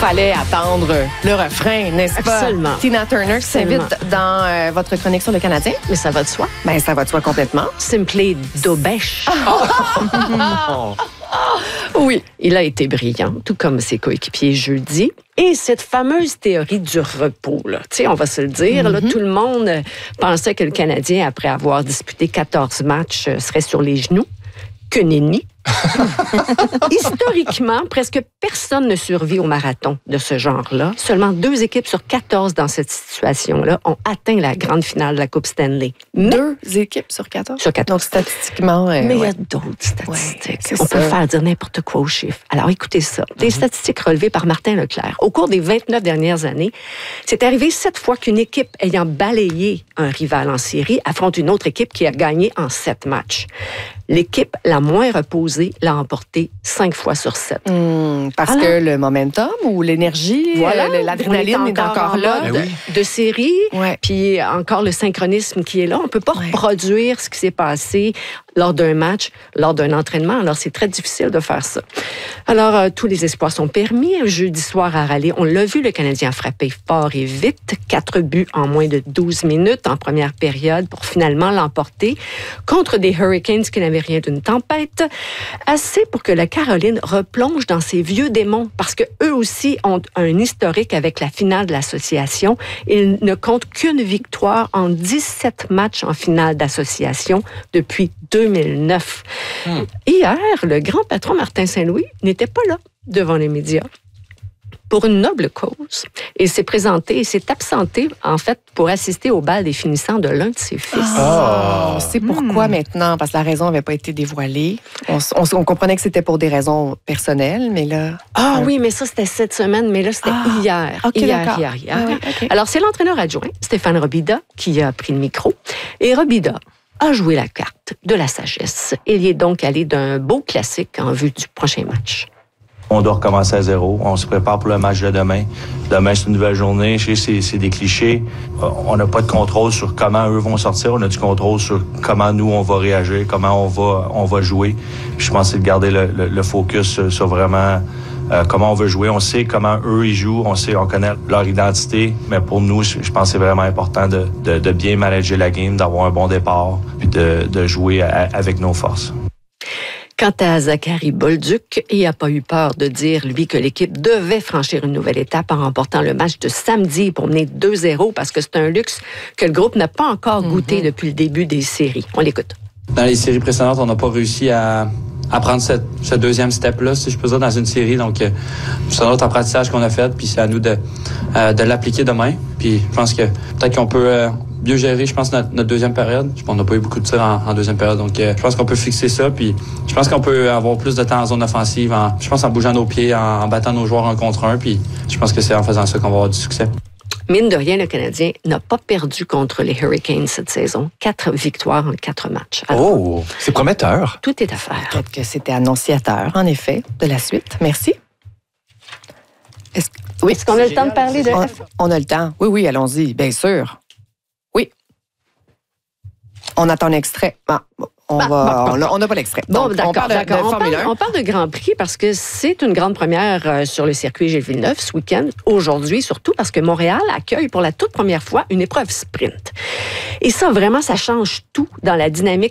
Fallait attendre le refrain, n'est-ce pas? Absolument. Tina Turner qui s'invite dans votre chronique sur le Canadien. Mais ça va de soi. Ben, ça va de soi complètement. Simply Dobèche. Oui. Il a été brillant, tout comme ses coéquipiers jeudi. Et cette fameuse théorie du repos, là, tu sais, on va se le dire, là, tout le monde pensait que le Canadien, après avoir disputé 14 matchs, serait sur les genoux. Que nenni. Historiquement, presque personne ne survit au marathon de ce genre-là. Seulement 2 équipes sur 14 dans cette situation-là ont atteint la grande finale de la Coupe Stanley. Mais, 2 équipes sur 14? Sur 14. Donc, statistiquement... mais il y ouais. a d'autres statistiques. Ouais, on peut ça. faire dire n'importe quoi aux chiffres. Alors, écoutez ça. Des statistiques relevées par Martin Leclerc. Au cours des 29 dernières années, c'est arrivé 7 fois qu'une équipe ayant balayé un rival en série affronte une autre équipe qui a gagné en 7 matchs. L'équipe la moins reposée l'a emporté 5 fois sur 7. Parce que le momentum ou l'énergie, l'adrénaline on est encore là. en mode de série, Ouais. puis encore le synchronisme qui est là. On ne peut pas reproduire ce qui s'est passé lors d'un match, lors d'un entraînement. Alors, c'est très difficile de faire ça. Alors, tous les espoirs sont permis. Jeudi soir à Raleigh, on l'a vu, le Canadien a frappé fort et vite. 4 buts en moins de 12 minutes en première période pour finalement l'emporter contre des Hurricanes qui n'avaient rien d'une tempête. Assez pour que la Caroline replonge dans ses vieux démons parce qu'eux aussi ont un historique avec la finale de l'association. Ils ne comptent qu'une victoire en 17 matchs en finale d'association depuis 2009. Hier, le grand patron Martin Saint-Louis n'était pas là devant les médias pour une noble cause. Il s'est présenté, il s'est absenté, en fait, pour assister au bal des finissants de l'un de ses fils. On sait pourquoi maintenant, parce que la raison n'avait pas été dévoilée. On comprenait que c'était pour des raisons personnelles, mais là... Oui, mais ça, c'était cette semaine, mais là, c'était hier. OK, d'accord. Hier. Ah oui, OK. Alors, c'est l'entraîneur adjoint, Stéphane Robida, qui a pris le micro. Et Robida a joué la carte de la sagesse. Il y est donc allé d'un beau classique en vue du prochain match. On doit recommencer à zéro. On se prépare pour le match de demain. Demain, c'est une nouvelle journée. Je sais, c'est des clichés. On n'a pas de contrôle sur comment eux vont sortir. On a du contrôle sur comment nous, on va réagir, comment on va jouer. Puis je pense que c'est de garder le focus sur vraiment comment on veut jouer. On sait comment eux, ils jouent. On connaît leur identité. Mais pour nous, je pense que c'est vraiment important de bien manager la game, d'avoir un bon départ, puis de jouer avec nos forces. Quant à Zachary Bolduc, il n'a pas eu peur de dire, lui, que l'équipe devait franchir une nouvelle étape en remportant le match de samedi pour mener 2-0 parce que c'est un luxe que le groupe n'a pas encore goûté depuis le début des séries. On l'écoute. Dans les séries précédentes, on n'a pas réussi à prendre ce deuxième step-là, si je peux dire, dans une série. Donc, c'est un autre apprentissage qu'on a fait, puis c'est à nous de l'appliquer demain. Puis je pense que peut-être qu'on peut mieux gérer, je pense, notre deuxième période. On n'a pas eu beaucoup de tirs en deuxième période, donc je pense qu'on peut fixer ça. Puis je pense qu'on peut avoir plus de temps en zone offensive, je pense en bougeant nos pieds, en battant nos joueurs 1 contre 1. Puis je pense que c'est en faisant ça qu'on va avoir du succès. Mine de rien, le Canadien n'a pas perdu contre les Hurricanes cette saison. 4 victoires en 4 matchs. Alors, c'est prometteur. tout est à faire. Peut-être que c'était annonciateur, en effet, de la suite. Merci. Est-ce qu'on a le temps de parler de F? On a le temps. Oui, allons-y, bien sûr. Oui. On attend l'extrait. On n'a pas l'extrait. Bon, Donc, d'accord. on parle de Formule 1. On parle de Grand Prix parce que c'est une grande première sur le circuit Gilles Villeneuve ce week-end. Aujourd'hui, surtout parce que Montréal accueille pour la toute première fois une épreuve sprint. Et ça, vraiment, ça change tout dans la dynamique